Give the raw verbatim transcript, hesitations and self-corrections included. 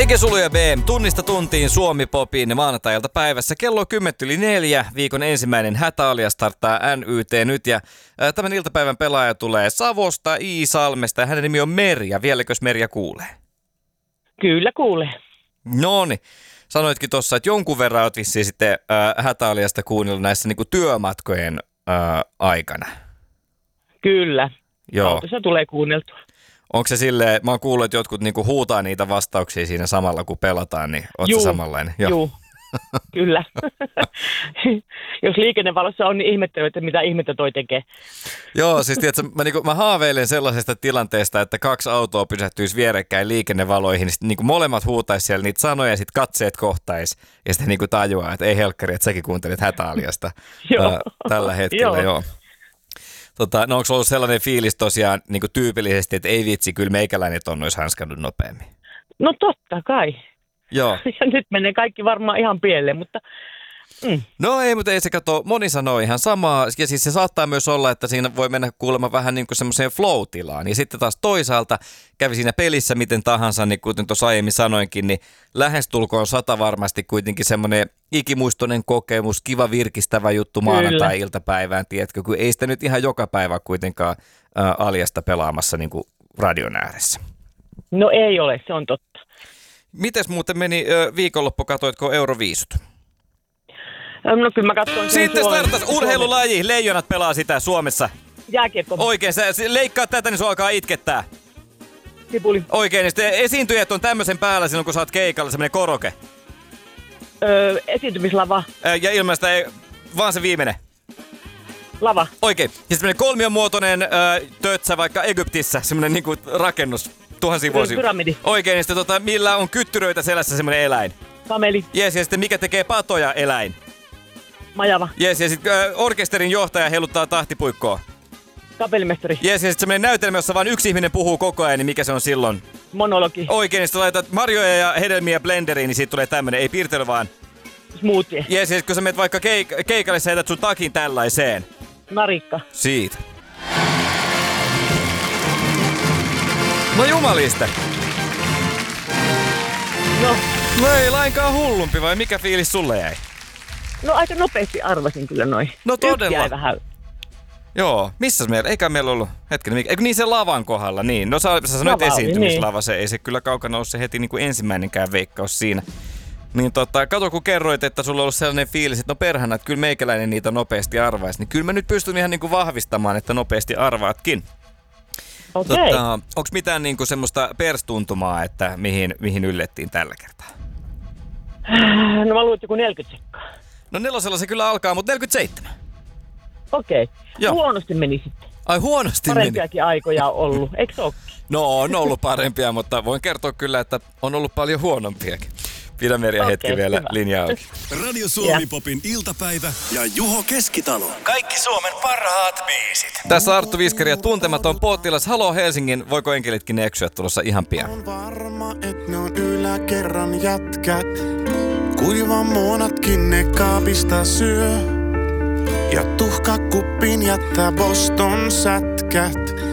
Ege Sulu ja B M, tunnista tuntiin Suomi-popin maanantai-ilta päivässä. Kello on kymmenen yli neljä, viikon ensimmäinen hätäalia starttaa N Y T nyt. Ja ää, tämän iltapäivän pelaaja tulee Savosta, Iisalmesta ja hänen nimi on Merja. Vieläkös Merja kuulee? Kyllä kuulee. Noniin. Sanoitkin tuossa, että jonkun verran olet vissiin sitten ää, hätäaliasta kuunnellut näissä niinku työmatkojen ää, aikana. Kyllä. Joo. Autossa tulee kuunneltua. Onko se silleen, mä oon kuullut, että jotkut niinku huutaa niitä vastauksia siinä samalla kun pelataan, niin oot sä samanlainen? Joo, juu. Kyllä. Jos liikennevalossa on, niin ihmettely, että mitä ihmettä toi tekee. Joo, siis tiedätkö, mä, niinku, mä haaveilen sellaisesta tilanteesta, että kaksi autoa pysähtyisi vierekkäin liikennevaloihin, niin sitten niinku molemmat huutaisi siellä niitä sanoja ja sitten katseet kohtais ja sitten niinku tajuaa, että ei helkkari, että säkin kuuntelit hätäaliasta ää, tällä hetkellä. Joo. Joo. Tota, no onko ollut sellainen fiilis tosiaan niin kuin tyypillisesti, että ei vitsi, kyllä meikäläinen ton olisi hanskannut nopeammin? No totta kai. Joo. Ja nyt menee kaikki varmaan ihan pieleen, mutta... Mm. No ei, mutta ei se kato, moni sanoo ihan samaa. Ja siis se saattaa myös olla, että siinä voi mennä kuulemma vähän niin kuin semmoiseen flow-tilaan. Ja sitten taas toisaalta kävi siinä pelissä miten tahansa, niin kuten tuossa aiemmin sanoinkin, niin lähestulkoon sata varmasti kuitenkin semmoinen ikimuistoinen kokemus, kiva virkistävä juttu maanantai-iltapäivään, tiedätkö, kun ei sitä nyt ihan joka päivä kuitenkaan ä, aljasta pelaamassa niin kuin radion ääressä. No ei ole, se on totta. Mites muuten meni ä, viikonloppu, katoitko Euroviisut? No kyllä mä katsoin sen Sitten Suomen. startas urheilulaji. Leijonat pelaa sitä Suomessa. Jääkiekko. Oikein, sä leikkaat tätä, niin sua alkaa itkettää. Sipuli. Oikein, niin sitten esiintyjät on tämmöisen päällä silloin, kun sä oot keikalla, semmoinen koroke. Öö, esiintymislava. Ää, ja ilmeisesti ei, vaan se viimeinen. Lava. Oikein. Ja semmoinen kolmionmuotoinen äh, tötsä vaikka Egyptissä, semmoinen niinku rakennus. Tuhansia vuosia. Pyramidi. Oikein, niin sitten tota, millä on kyttyröitä selässä semmoinen eläin. Kameli. Jes, ja sitten mikä tekee patoja eläin. Majava. Jes, ja sitten äh, orkesterin johtaja heiluttaa tahtipuikkoa. Kapellimestari. Jes, ja sitten semmoinen näytelmä, jossa vain yksi ihminen puhuu koko ajan, niin mikä se on silloin? Monologi. Oikein, niin sitten laitat marjoja ja hedelmiä blenderiin, niin siitä tulee tämmönen, ei piirtely vaan. Smoothie. Jes, ja kun sä menet vaikka keik- keikalle, sä heität sun takin tällaiseen. Narikka. Siitä. No jumaliste. No. No ei lainkaan hullumpi, vai mikä fiilis sulle jäi? No aika nopeasti arvasin kyllä noin. No todella. Yksi jäi vähän. Joo, missäs meillä? Eikä meillä ollut hetkinen, eikö niin se lavan kohdalla, niin. No sä, sä sanoit Lava, esiintymislava, se ei se kyllä kaukana ole se heti niin kuin ensimmäinenkään veikkaus siinä. Niin tota, kato kun kerroit, että sulla on ollut sellainen fiilis, että no perhana, että kyllä meikäläinen niitä nopeasti arvaisi, niin kyllä mä nyt pystyn ihan niin kuin vahvistamaan, että nopeasti arvaatkin. Okei. Okay. Tota, onko mitään niin kuin semmoista perstuntumaa, että mihin, mihin yllettiin tällä kertaa? No mä luulen, joku neljäkymmentä sekkaa. No nelosella se kyllä alkaa, mutta neljäkymmentäseitsemän. Okei. Okay. Joo. Huonosti meni sitten. Ai huonosti meni? Parempiakin aikoja on ollut, eikö se ookin? No on ollut parempia, mutta voin kertoa kyllä, että on ollut paljon huonompiakin. Pidä Merja okay, hetki vielä hyvä. linjaa auki. Radio Suomi-popin iltapäivä ja Juho Keskitalo. Kaikki Suomen parhaat biisit. Tässä Arttu Viskari ja Tuntematon potilas. Haloo Helsingin, voiko enkelitkin eksyä tulossa ihan pian? On varma, et ne on yläkerran jätkät. Kuivan muonatkin ne kaapista syö. Ja tuhkakuppiin jättää Boston sätkät.